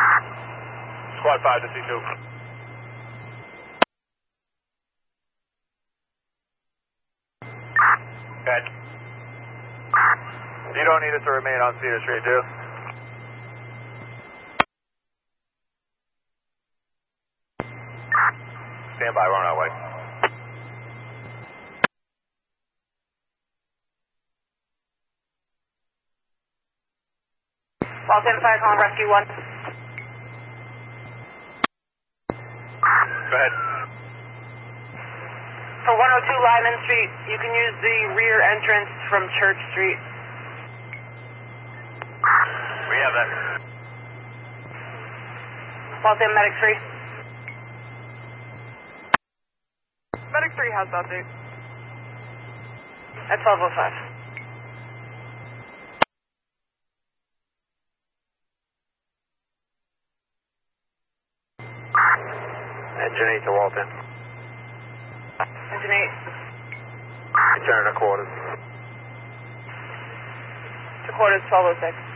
Squad 5 to C2. Okay. You don't need us to remain on Cedar Street, do you? Stand by, we're on our way. Los Angeles calling Rescue 1. Go ahead. For 102 Lyman Street, you can use the rear entrance from Church Street. We have that. Los Angeles Medic 3. Medic 3 has that, dude. At 12:05. Engine 8 to Walton. Engine 8. Return to quarters. To quarters 12:06.